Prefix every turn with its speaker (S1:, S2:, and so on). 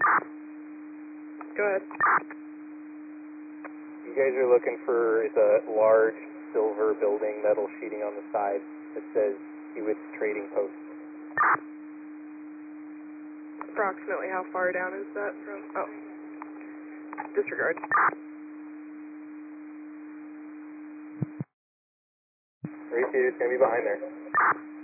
S1: Go ahead.
S2: You guys are looking for the large silver building, metal sheeting on the side that says Hewitt's Trading Post.
S1: Approximately how far down is that from? Oh. Disregard.
S2: Race Hewitt's going to be behind there.